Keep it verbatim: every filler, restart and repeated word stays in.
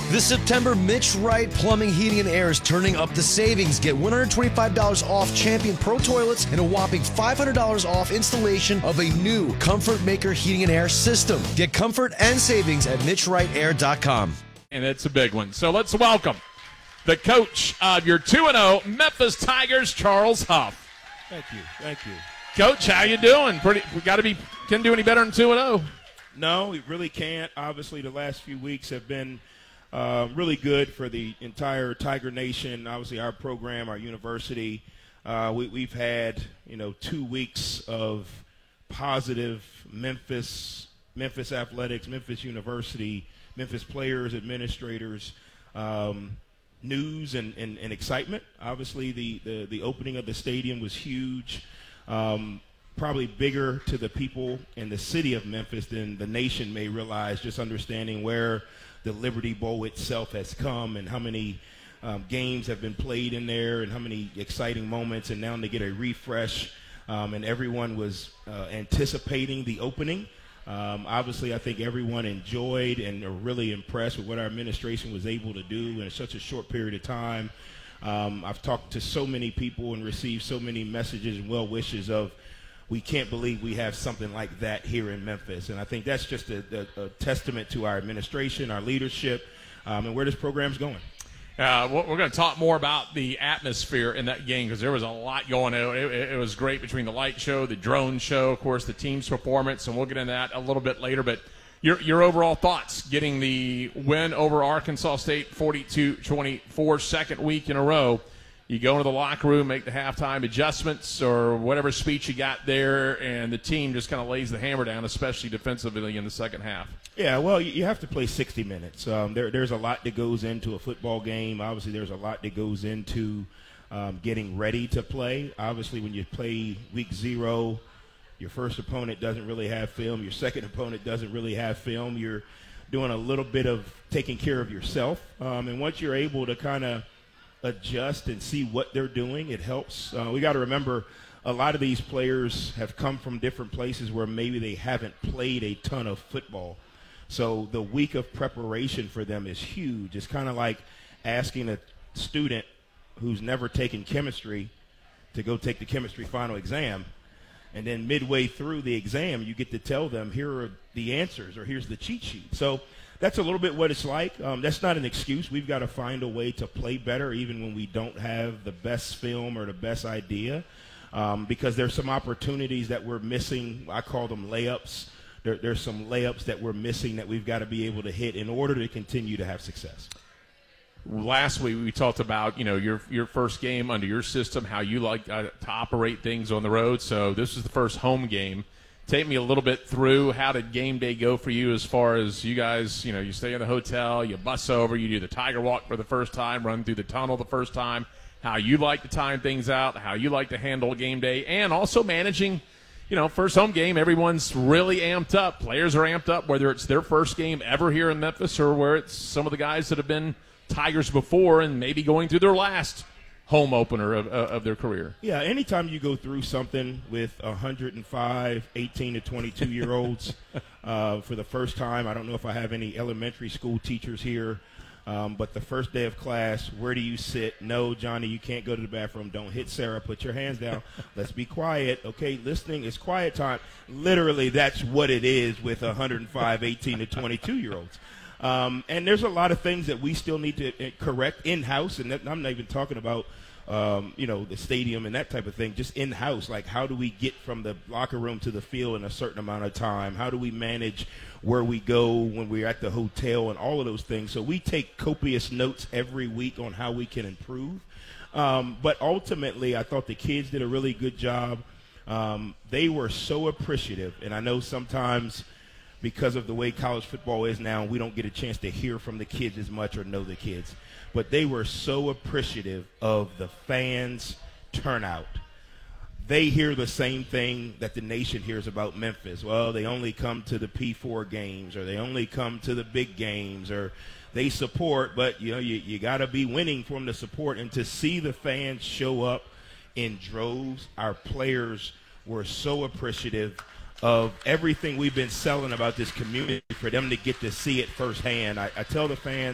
This September, Mitch Wright Plumbing, Heating, and Air is turning up the savings. Get one hundred twenty-five dollars off Champion Pro Toilets and a whopping five hundred dollars off installation of a new Comfort Maker Heating and Air system. Get comfort and savings at mitch wright air dot com. And it's a big one. So let's welcome the coach of your two and oh Memphis Tigers, Charles Huff. Thank you. Thank you. Coach, how you doing? Pretty, we got to be, can do any better than two and oh. No, we really can't. Obviously, the last few weeks have been uh, really good for the entire Tiger Nation. Obviously, our program, our university, uh, we, we've had, you know, two weeks of positive Memphis, Memphis athletics, Memphis University, Memphis players, administrators, um, news and, and, and excitement. Obviously, the, the, the opening of the stadium was huge, um, probably bigger to the people in the city of Memphis than the nation may realize, just understanding where the Liberty Bowl itself has come and how many um, games have been played in there and how many exciting moments, and now they get a refresh, um, and everyone was uh, anticipating the opening. Um, obviously, I think everyone enjoyed and are really impressed with what our administration was able to do in such a short period of time. Um, I've talked to so many people and received so many messages and well wishes of, we can't believe we have something like that here in Memphis. And I think that's just a, a, a testament to our administration, our leadership, um, and where this program's going. Uh, we're going to talk more about the atmosphere in that game because there was a lot going on. It, it, it was great between the light show, the drone show, of course, the team's performance, and we'll get into that a little bit later. But your your overall thoughts getting the win over Arkansas State forty-two twenty-four, second week in a row. You go into the locker room, make the halftime adjustments or whatever speech you got there, and the team just kind of lays the hammer down, especially defensively in the second half. Yeah, well, you have to play sixty minutes. Um, there, there's a lot that goes into a football game. Obviously, there's a lot that goes into um, getting ready to play. Obviously, when you play week zero, your first opponent doesn't really have film. Your second opponent doesn't really have film. You're doing a little bit of taking care of yourself. Um, and once you're able to kind of adjust and see what they're doing, it helps. Uh, we got to remember a lot of these players have come from different places where maybe they haven't played a ton of football. So the week of preparation for them is huge. It's kind of like asking a student who's never taken chemistry to go take the chemistry final exam, and then midway through the exam you get to tell them, here are the answers or here's the cheat sheet. So that's a little bit what it's like. Um, that's not an excuse. We've got to find a way to play better even when we don't have the best film or the best idea, um, because there's some opportunities that we're missing. I call them layups. There, there's some layups that we're missing that we've got to be able to hit in order to continue to have success. Last week we talked about, you know, your your first game under your system, how you like uh, to operate things on the road. So this is the first home game. Take me a little bit through how did game day go for you as far as you guys, you know, you stay in the hotel, you bus over, you do the Tiger Walk for the first time, run through the tunnel the first time, how you like to time things out, how you like to handle game day, and also managing, you know, first home game, everyone's really amped up. Players are amped up, whether it's their first game ever here in Memphis or where it's some of the guys that have been Tigers before and maybe going through their last home opener of, of their career. Yeah, anytime you go through something with one hundred five eighteen to twenty-two-year-olds uh, for the first time, I don't know if I have any elementary school teachers here, um, but the first day of class, where do you sit? No, Johnny, you can't go to the bathroom. Don't hit Sarah. Put your hands down. Let's be quiet. Okay, listening is quiet time. Literally, that's what it is with one hundred five eighteen to twenty-two-year-olds. Um, and there's a lot of things that we still need to correct in-house, and that, I'm not even talking about, um, you know, the stadium and that type of thing, just in-house. Like, how do we get from the locker room to the field in a certain amount of time? How do we manage where we go when we're at the hotel and all of those things? So we take copious notes every week on how we can improve. Um, but ultimately, I thought the kids did a really good job. Um, they were so appreciative, and I know sometimes – because of the way college football is now, we don't get a chance to hear from the kids as much or know the kids. But they were so appreciative of the fans' turnout. They hear the same thing that the nation hears about Memphis. Well, they only come to the P four games, or they only come to the big games, or they support, but you know, you, you got to be winning for them to support. And to see the fans show up in droves, our players were so appreciative of everything we've been selling about this community, for them to get to see it firsthand. I, I tell the fans,